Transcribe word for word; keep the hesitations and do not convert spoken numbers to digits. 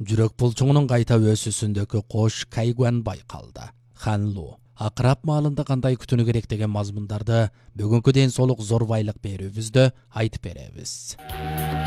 Жүрөк булчуңунун кайта өсүүсүндөгү кош кайгуан байкалды. Ханлу акырап маалында кандай күтүүнү керек деген мазмундарды бүгүнкү ден соолук зор байлык берүүбүздө айтып беребиз.